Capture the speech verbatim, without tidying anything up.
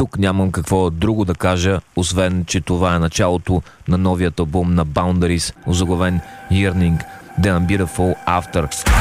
тук нямам какво друго да кажа, освен, че това е началото на новият албум на Boundaries, озаглавен Yearning, The Unbeautiful After.